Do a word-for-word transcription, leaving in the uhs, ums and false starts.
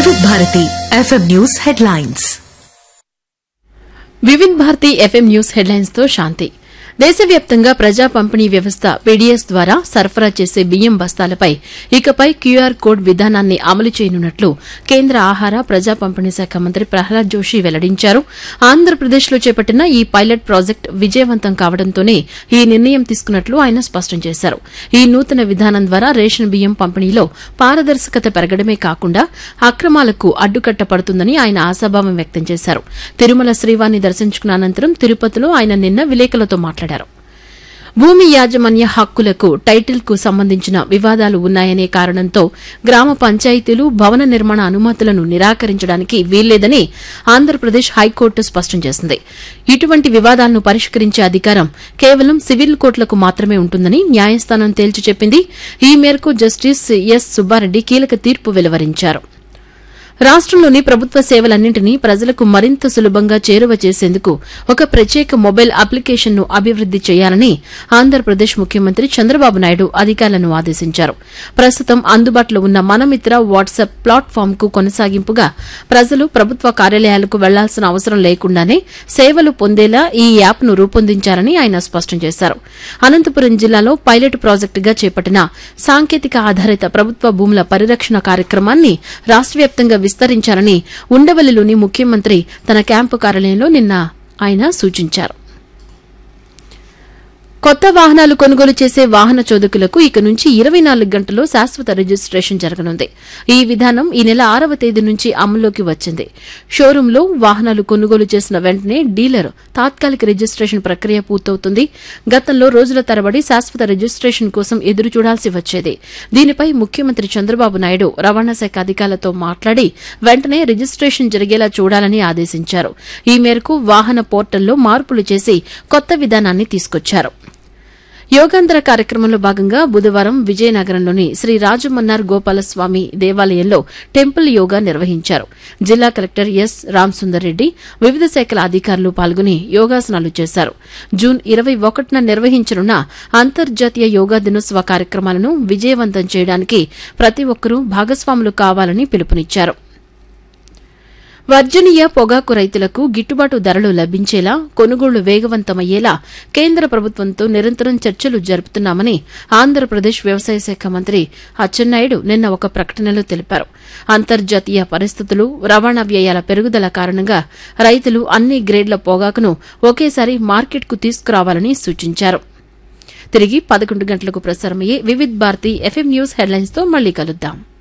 వివిధ Bharati FM news headlines. వివిధ Bharati FM news headlines తో శాంతి. దేశవ్యాప్తంగా ప్రజా పంపిణీ వ్యవస్థ పీడీఎస్ ద్వారా సరఫరా చేసే బియ్యం బస్తాలపై ఇకపై క్యూఆర్ కోడ్ విధానాన్ని అమలు చేయనున్నట్లు కేంద్ర ఆహార ప్రజా పంపిణీ శాఖ మంత్రి ప్రహ్లాద్ జోషి వెల్లడించారు. ఆంధ్రప్రదేశ్లో చేపట్టిన ఈ పైలట్ ప్రాజెక్టు విజయవంతం కావడంతోనే ఈ నిర్ణయం తీసుకున్నట్లు ఆయన స్పష్టం చేశారు. ఈ నూతన విధానం ద్వారా రేషన్ బియ్యం పంపిణీలో పారదర్శకత పెరగడమే కాకుండా అక్రమాలకు అడ్డుకట్ట పడుతుందని ఆయన ఆశాభావం వ్యక్తం చేశారు. తిరుమల శ్రీవారిని దర్శించుకున్న అనంతరం తిరుపతిలో ఆయన నిన్న విలేకరులతో మాట్లాడారు. భూమి యాజమాన్య హక్కులకు టైటిల్కు సంబంధించిన వివాదాలు ఉన్నాయనే కారణంతో గ్రామ పంచాయతీలు భవన నిర్మాణ అనుమతులను నిరాకరించడానికి వీల్లేదని ఆంధ్రప్రదేశ్ హైకోర్టు స్పష్టం చేసింది. ఇటువంటి వివాదాలను పరిష్కరించే అధికారం కేవలం సివిల్ కోర్టులకు మాత్రమే ఉంటుందని న్యాయస్థానం తేల్చి చెప్పింది. ఈ మేరకు జస్టిస్ ఎస్ సుబ్బారెడ్డి కీలక తీర్పు వెలువరించారు. రాష్టంలోని ప్రభుత్వ సేవలన్నింటినీ ప్రజలకు మరింత సులభంగా చేరువ చేసేందుకు ఒక ప్రత్యేక మొబైల్ అప్లికేషన్ను అభివృద్ది చేయాలని ఆంధ్రప్రదేశ్ ముఖ్యమంత్రి చంద్రబాబు నాయుడు అధికారులను ఆదేశించారు. ప్రస్తుతం అందుబాటులో ఉన్న మనమిత్ర వాట్సాప్ ప్లాట్ఫామ్ కు కొనసాగింపుగా ప్రజలు ప్రభుత్వ కార్యాలయాలకు వెళ్లాల్సిన అవసరం లేకుండానే సేవలు పొందేలా ఈ యాప్ను రూపొందించారని ఆయన స్పష్టం చేశారు. అనంతపురం జిల్లాలో పైలట్ ప్రాజెక్టుగా చేపట్టిన సాంకేతిక ఆధారిత ప్రభుత్వ భూముల పరిరక్షణ కార్యక్రమాన్ని రాష్ట వ్యాప్తంగా విస్తరించాలని ఉండవల్లిలోని ముఖ్యమంత్రి తన క్యాంపు కార్యాలయంలో నిన్న ఆయన సూచించారు. కొత్త వాహనాలు కొనుగోలు చేసే వాహన చోదకులకు ఇక నుంచి ఇరవై నాలుగు గంటల్లో శాశ్వత రిజిస్టేషన్ జరగనుంది. ఈ విధానం ఈ నెల ఆరవ తేదీ నుంచి అమల్లోకి వచ్చింది. షోరూంలో వాహనాలు కొనుగోలు చేసిన వెంటనే డీలర్ తాత్కాలిక రిజిస్టేషన్ ప్రక్రియ పూర్తవుతుంది. గతంలో రోజుల తరబడి శాశ్వత రిజిస్టేషన్ కోసం ఎదురు చూడాల్సి వచ్చేది. దీనిపై ముఖ్యమంత్రి చంద్రబాబు నాయుడు రవాణా శాఖ అధికారులతో మాట్లాడి వెంటనే రిజిస్టేషన్ జరిగేలా చూడాలని ఆదేశించారు. ఈ మేరకు వాహన పోర్టల్లో మార్పులు చేసి కొత్త విధానాన్ని తీసుకొచ్చారు. యోగాంధ్ర కార్యక్రమంలో భాగంగా బుధవారం విజయనగరంలోని శ్రీ రాజమన్నార్ గోపాలస్వామి దేవాలయంలో టెంపుల్ యోగా నిర్వహించారు. జిల్లా కలెక్టర్ ఎస్ రామసుందర్ రెడ్డి, వివిధ శాఖల అధికారులు పాల్గొని యోగాసనాలు చేశారు. జూన్ ఇరవై ఒకటిన నిర్వహించనున్న అంతర్జాతీయ యోగా దినోత్సవ కార్యక్రమాలను విజయవంతం చేయడానికి ప్రతి ఒక్కరూ భాగస్వాములు కావాలని పిలుపునిచ్చారు. వర్జనీయ పొగాకు రైతులకు గిట్టుబాటు ధరలు లభించేలా కొనుగోళ్లు వేగవంతమయ్యేలా కేంద్ర ప్రభుత్వంతో నిరంతరం చర్చలు జరుపుతున్నామని ఆంధ్రప్రదేశ్ వ్యవసాయ శాఖ మంత్రి అచ్చెన్నాయుడు నిన్న ఒక ప్రకటనలో తెలిపారు. అంతర్జాతీయ పరిస్థితులు, రవాణా వ్యయాల పెరుగుదల కారణంగా రైతులు అన్ని గ్రేడ్ల పొగాకును ఒకేసారి మార్కెట్కు తీసుకురావాలని సూచించారు. తిరిగి పదకొండు గంటలకు ప్రసారమయ్యే వివిధ భారతి ఎఫ్ఎం న్యూస్ హెడ్లైన్స్ తో మళ్లీ కలుద్దాం.